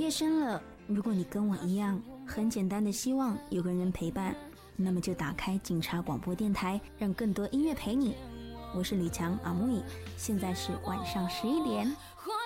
夜深了，如果你跟我一样很简单的希望有个人陪伴，那么就打开警察广播电台，让更多音乐陪你。我是吕强阿木，现在是晚上11点。 花